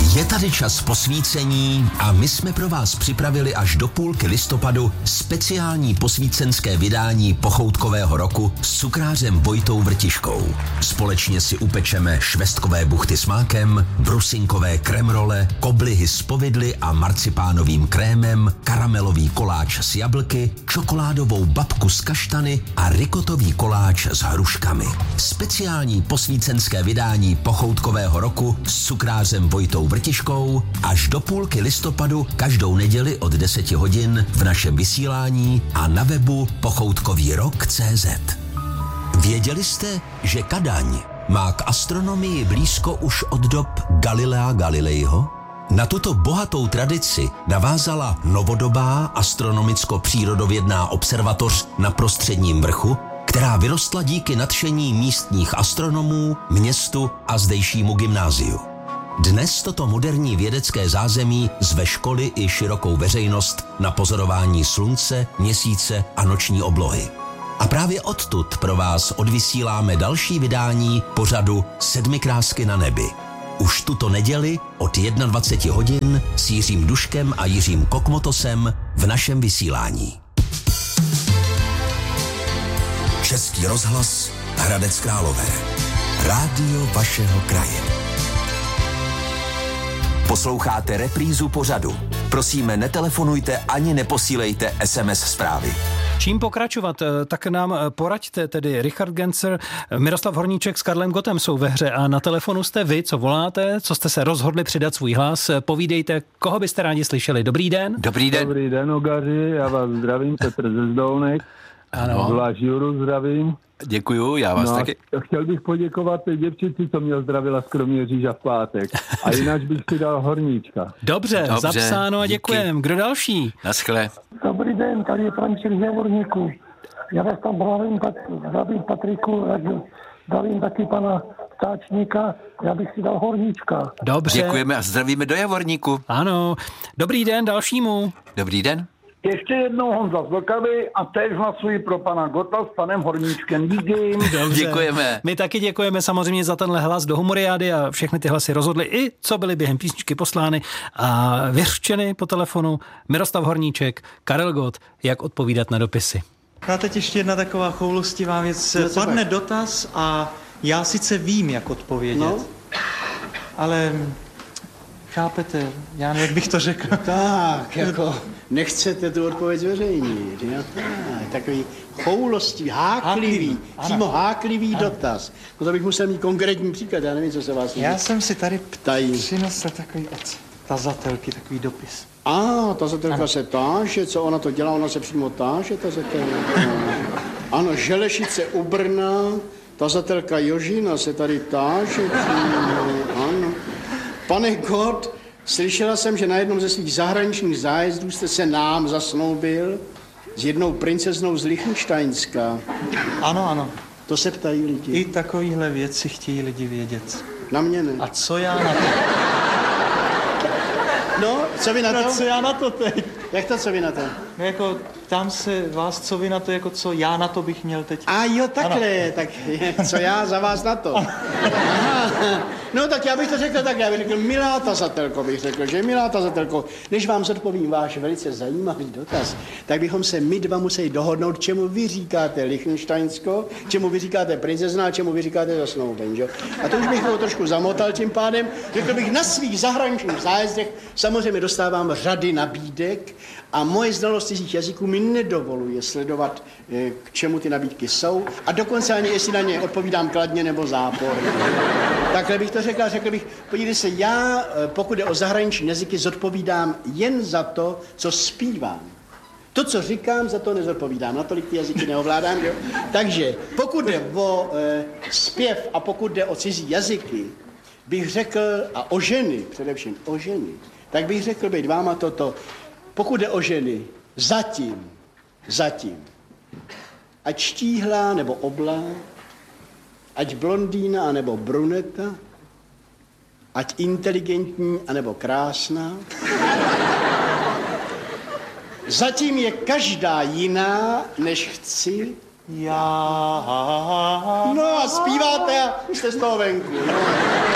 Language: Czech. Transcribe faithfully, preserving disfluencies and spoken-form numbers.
Je tady čas posvícení a my jsme pro vás připravili až do půlky listopadu speciální posvícenské vydání pochoutkového roku s cukrářem Vojtou Vrtiškou. Společně si upečeme švestkové buchty s mákem, brusinkové kremrole, koblihy s povidly a marcipánovým krémem, karamelový koláč s jablky, čokoládovou babku s kaštany a rikotový koláč s hruškami. Speciální posvícenské vydání pochoutkového roku s cukrářem Vojtou Vrtiškou až do půlky listopadu každou neděli od deseti hodin v našem vysílání a na webu pochoutkový rok tečka cé zet. Věděli jste, že Kadaň má k astronomii blízko už od dob Galilea Galileiho? Na tuto bohatou tradici navázala novodobá astronomicko-přírodovědná observatoř na Prostředním vrchu, která vyrostla díky nadšení místních astronomů, městu a zdejšímu gymnáziu. Dnes toto moderní vědecké zázemí zve školy i širokou veřejnost na pozorování slunce, měsíce a noční oblohy. A právě odtud pro vás odvysíláme další vydání pořadu Sedmikrásky na nebi. Už tuto neděli od dvacet jedna hodin s Jiřím Duškem a Jiřím Kokmotosem v našem vysílání. Český rozhlas Hradec Králové. Rádio vašeho kraje. Posloucháte reprízu pořadu. Prosíme, netelefonujte ani neposílejte es em es zprávy. Čím pokračovat? Tak nám poraďte, tedy Richard Gencer, Miroslav Horníček s Karlem Gottem jsou ve hře a na telefonu jste vy, co voláte, co jste se rozhodli přidat svůj hlas. Povídejte, koho byste rádi slyšeli. Dobrý den. Dobrý den. Dobrý den, Ogaři, já vás zdravím, Petr ze Zdolnek. Ano. Zvlášť Juru zdravím. Děkuju, já vás no, taky. Chtěl bych poděkovat té děvčici, co mě zdravila z Kroměříža v pátek. A jinak bych si dal Horníčka. Dobře, Dobře, zapsáno a děkujem. Kdo další? Naschle. Dobrý den, tady je František z Javorníku. Já vás tam zdravím, zdravím Patriku, zdravím taky pana Stáčníka, já bych si dal Horníčka. Dobře. Děkujeme a zdravíme do Javorníku. Ano. Dobrý den dalšímu. Dobrý den. Ještě jednou Honza z Vlkavy a též hlasuji pro pana Gotta s panem Horníčkem. Díky. Dobře. Děkujeme. My taky děkujeme samozřejmě za tenhle hlas do Humoriády a všechny ty hlasy rozhodly i co byly během písničky poslány a vyřčeny po telefonu Miroslav Horníček, Karel Gott, jak odpovídat na dopisy. A teď ještě jedna taková choulostivá věc. No, Padne dotaz a já sice vím, jak odpovědět, No. ale chápete, já nevím, jak bych to řekl. Tak, jako nechcete tu odpověď zveřejnit. Jo, tak, takový choulostivý, háklivý, Háklivý, ano. přímo háklivý ano. dotaz. No to bych musel mít konkrétní příklad, já nevím, co se vás Já jsem si tady ptají. přinesl takový od tazatelky, takový dopis. A, tazatelka se táže, co ona to dělá, ona se přímo táže, tazatelka. Ano, Želešice u Brna, tazatelka Jožina se tady táže přímo, ano. Pane Gott, slyšela jsem, že na jednom ze svých zahraničních zájezdů jste se nám zasnoubil s jednou princeznou z Lichtensteinska. Ano, ano. To se ptají lidi. I takovýhle věci chtějí lidi vědět. Na mě ne. A co já na to? No, co vy na No, to? co já na to teď? Jak to, co vy na to? No jako, tam se vás, co vy na to, jako co já na to bych měl teď. A jo, takhle, tak co já za vás na to? Aha. No tak já bych to řekl tak, já bych řekl, milá tazatelko, bych řekl, že milá tazatelko, než vám zodpovím váš velice zajímavý dotaz, tak bychom se my dva museli dohodnout, čemu vy říkáte Lichtensteinsko, čemu vy říkáte princezna a čemu vy říkáte zasnouben, že? A to už bych ho trošku zamotal tím pádem, řekl bych, na svých zahraničních zájezdech samozřejmě dostávám řady nabídek a moje znalost cizích jazyků mi nedovoluje sledovat, k čemu ty nabídky jsou a dokonce ani jestli na ně odpovídám kladně nebo záporně. Takhle bych to řekl a řekl bych, podívejte se, já, pokud jde o zahraniční jazyky, zodpovídám jen za to, co zpívám. To, co říkám, za to nezodpovídám, natolik ty jazyky neovládám, jo? Takže pokud jde o e, zpěv a pokud jde o cizí jazyky, bych řekl, a o ženy, především o ženy, tak bych řekl být váma toto, pokud jde o ženy, zatím, zatím, ať štíhlá nebo oblá, ať blondýna anebo bruneta, ať inteligentní anebo krásná, zatím je každá jiná, než chci. Já... No a zpíváte a jste z toho venku. No.